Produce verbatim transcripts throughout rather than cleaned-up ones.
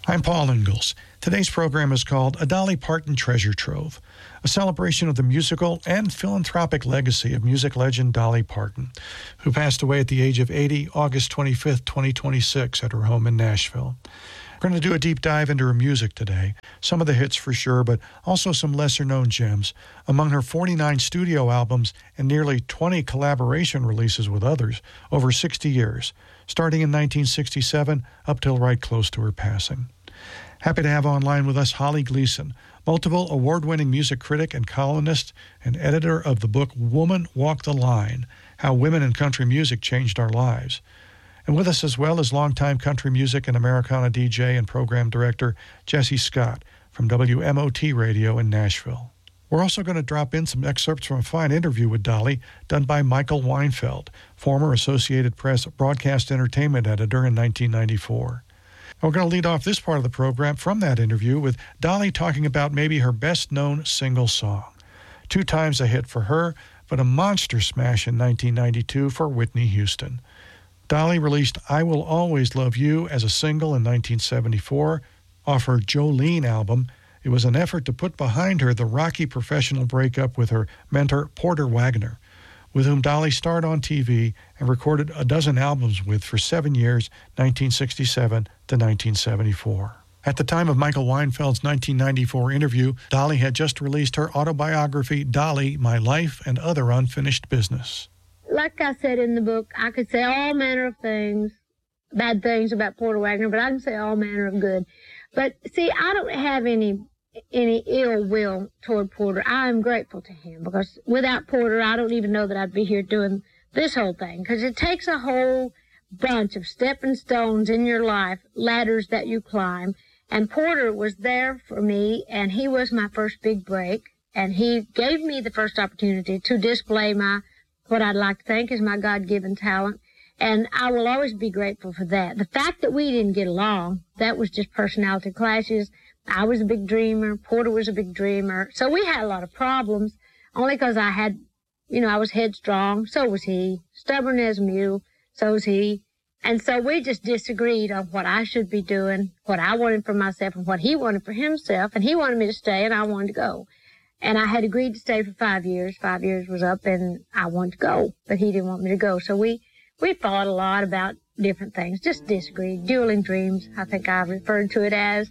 I'm Paul Ingalls. Today's program is called A Dolly Parton Treasure Trove, a celebration of the musical and philanthropic legacy of music legend Dolly Parton, who passed away at the age of eighty, August twenty-fifth, twenty twenty-six, at her home in Nashville. We're going to do a deep dive into her music today, some of the hits for sure, but also some lesser-known gems. Among her forty-nine studio albums and nearly twenty collaboration releases with others over sixty years, starting in nineteen sixty-seven up till right close to her passing. Happy to have online with us Holly Gleason, multiple award-winning music critic and columnist and editor of the book Woman Walk the Line, How Women in Country Music Changed Our Lives. And with us as well is longtime country music and Americana D J and program director Jesse Scott from W M O T Radio in Nashville. We're also going to drop in some excerpts from a fine interview with Dolly done by Michael Weinfeld, former Associated Press broadcast entertainment editor in nineteen ninety-four. And we're going to lead off this part of the program from that interview with Dolly talking about maybe her best-known single song. Two times a hit for her, but a monster smash in nineteen ninety-two for Whitney Houston. Dolly released I Will Always Love You as a single in nineteen seventy-four off her Jolene album. It was an effort to put behind her the rocky professional breakup with her mentor Porter Wagoner, with whom Dolly starred on T V and recorded a dozen albums with for seven years, nineteen sixty-seven to nineteen seventy-four. At the time of Michael Weinfeld's nineteen ninety-four interview, Dolly had just released her autobiography, Dolly, My Life and Other Unfinished Business. Like I said in the book, I could say all manner of things, bad things about Porter Wagoner, but I can say all manner of good. But see, I don't have any any ill will toward Porter. I am grateful to him because without Porter, I don't even know that I'd be here doing this whole thing, because it takes a whole bunch of stepping stones in your life, ladders that you climb. And Porter was there for me, and he was my first big break, and he gave me the first opportunity to display my what I'd like to think is my God-given talent, and I will always be grateful for that. The fact that we didn't get along, that was just personality clashes. I was a big dreamer. Porter was a big dreamer. So we had a lot of problems, only because I had, you know, I was headstrong. So was he. Stubborn as a mule. So was he. And so we just disagreed on what I should be doing, what I wanted for myself, and what he wanted for himself. And he wanted me to stay, and I wanted to go. And I had agreed to stay for five years. Five years was up, and I wanted to go, but he didn't want me to go. So we, we fought a lot about different things, just disagreed. Dueling dreams, I think I referred to it as.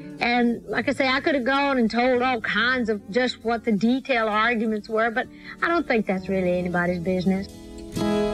And like I say, I could have gone and told all kinds of just what the detailed arguments were, but I don't think that's really anybody's business.